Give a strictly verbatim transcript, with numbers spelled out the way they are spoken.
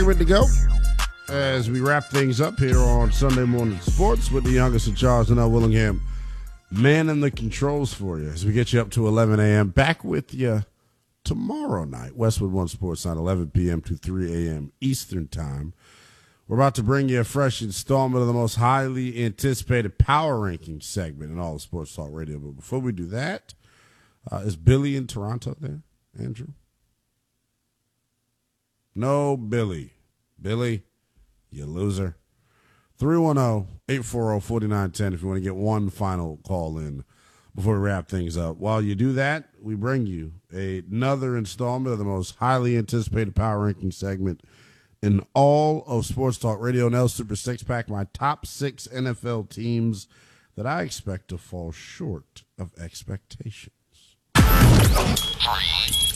Ready to go as we wrap things up here on Sunday Morning Sports with the youngest of Charles and L. Willingham, man in the controls for you as we get you up to eleven a.m. Back with you tomorrow night, Westwood One Sports Night, eleven p.m. to three a.m. Eastern Time. We're about to bring you a fresh installment of the most highly anticipated power ranking segment in all of Sports Talk Radio. But before we do that, uh, is Billy in Toronto there, Andrew? No, Billy. Billy, you loser. three one zero, eight four zero, four nine one zero if you want to get one final call in before we wrap things up. While you do that, we bring you a, another installment of the most highly anticipated power ranking segment in all of Sports Talk Radio. Now, Super Six Pack, my top six N F L teams that I expect to fall short of expectations. Three.